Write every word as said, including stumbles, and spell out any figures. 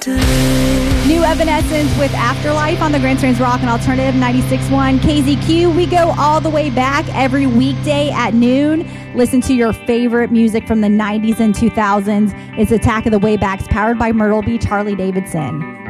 New Evanescence with Afterlife on the Grand Strands Rock and Alternative ninety-six point one K Z Q. We go all the way back every weekday at noon. Listen to your favorite music from the nineties and two thousands. It's Attack of the Waybacks, powered by Myrtle Beach Harley Davidson.